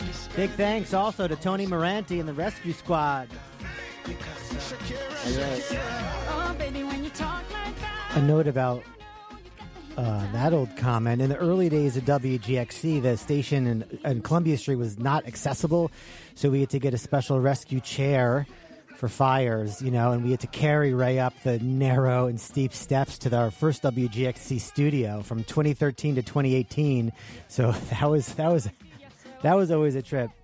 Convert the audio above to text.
Big thanks also to Tony Moranti and the Rescue Squad. A note about that old comment. In the early days of WGXC, the station in Columbia Street was not accessible, so we had to get a special rescue chair for fires, and we had to carry Ray up the narrow and steep steps to our first WGXC studio from 2013 to 2018. So that was always a trip.